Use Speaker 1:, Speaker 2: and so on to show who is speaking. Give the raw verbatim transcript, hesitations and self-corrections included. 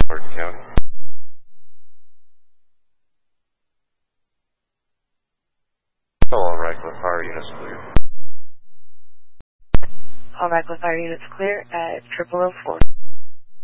Speaker 1: Martin County. All Radcliffe Fire units clear.
Speaker 2: All Radcliffe Fire units clear at triple oh four.